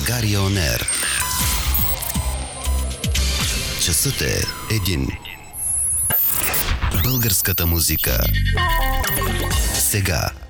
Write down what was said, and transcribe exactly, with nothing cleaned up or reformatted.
България Он Ер. Часът е един. Българската музика. Сега.